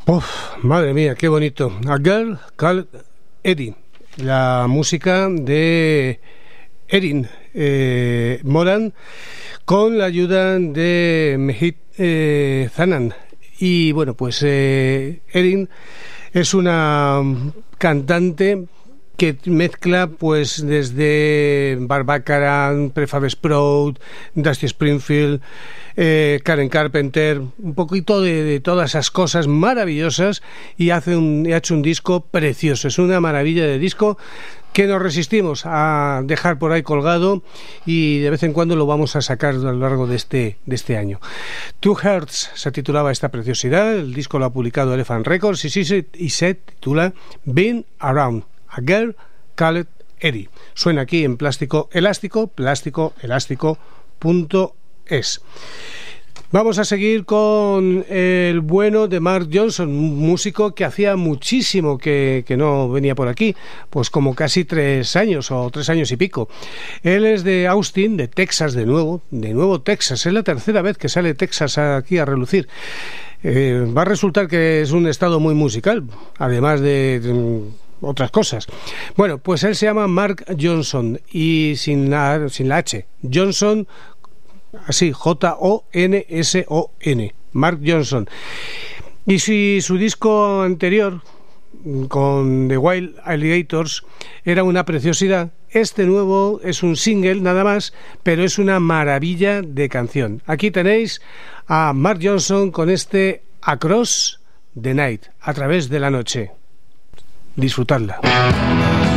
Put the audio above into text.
Uf, madre mía, qué bonito. A Girl Called Erin, la música de Erin Moran con la ayuda de Mehit Zanan. Y bueno, pues Erin es una cantante que mezcla pues desde Barbacana, Prefab Sprout, Dusty Springfield, Karen Carpenter, un poquito de todas esas cosas maravillosas, y ha hecho un disco precioso. Es una maravilla de disco que nos resistimos a dejar por ahí colgado, y de vez en cuando lo vamos a sacar a lo largo de este año. Two Hearts se titulaba esta preciosidad, el disco lo ha publicado Elephant Records y se titula Been Around, A Girl Called Erin. Suena aquí en Plástico Elástico, plásticoelástico.es. Vamos a seguir con el bueno de Mark Johnson, un músico que hacía muchísimo que no venía por aquí, pues como casi 3 años o 3 años y pico. Él es de Austin, de Texas, de nuevo Texas. Es la tercera vez que sale Texas aquí a relucir. Va a resultar que es un estado muy musical, además de otras cosas. Bueno, pues él se llama Mark Johnson, y sin la H, Johnson, así, J-O-N-S-O-N, Mark Johnson. Y si su disco anterior con The Wild Alligators era una preciosidad, este nuevo es un single nada más, pero es una maravilla de canción. Aquí tenéis a Mark Johnson con este Across the Night, a través de la noche. Disfrutadla.